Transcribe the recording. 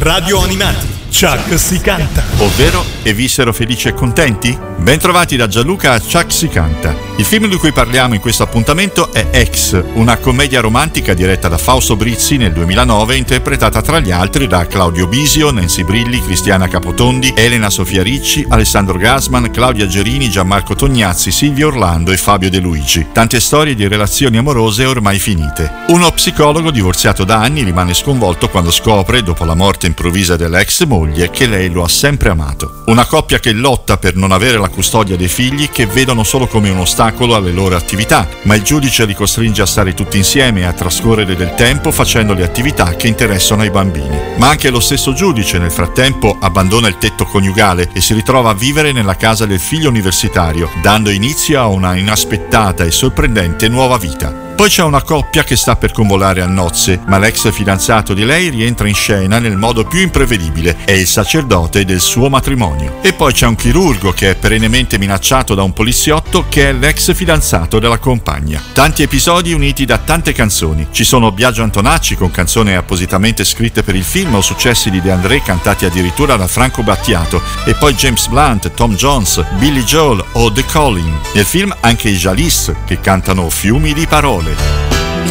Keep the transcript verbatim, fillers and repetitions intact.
Radio Animati. Chuck si canta. Ovvero, e vissero felici e contenti? Bentrovati da Gianluca a Chuck si canta. Il film di cui parliamo in questo appuntamento è X, una commedia romantica diretta da Fausto Brizzi nel duemilanove, interpretata tra gli altri da Claudio Bisio, Nancy Brilli, Cristiana Capotondi, Elena Sofia Ricci, Alessandro Gasman, Claudia Gerini, Gianmarco Tognazzi, Silvio Orlando e Fabio De Luigi. Tante storie di relazioni amorose ormai finite. Uno psicologo divorziato da anni rimane sconvolto quando scopre, dopo la morte improvvisa dell'ex moglie, che lei lo ha sempre amato. Una coppia che lotta per non avere la custodia dei figli, che vedono solo come un ostacolo alle loro attività, ma il giudice li costringe a stare tutti insieme e a trascorrere del tempo facendo le attività che interessano ai bambini. Ma anche lo stesso giudice nel frattempo abbandona il tetto coniugale e si ritrova a vivere nella casa del figlio universitario, dando inizio a una inaspettata e sorprendente nuova vita. Poi c'è una coppia che sta per convolare a nozze, ma l'ex fidanzato di lei rientra in scena nel modo più imprevedibile, è il sacerdote del suo matrimonio. E poi c'è un chirurgo che è perennemente minacciato da un poliziotto che è l'ex fidanzato della compagna. Tanti episodi uniti da tante canzoni. Ci sono Biagio Antonacci con canzoni appositamente scritte per il film o successi di De André cantati addirittura da Franco Battiato, e poi James Blunt, Tom Jones, Billy Joel o The Calling. Nel film anche i Jalis che cantano fiumi di parole.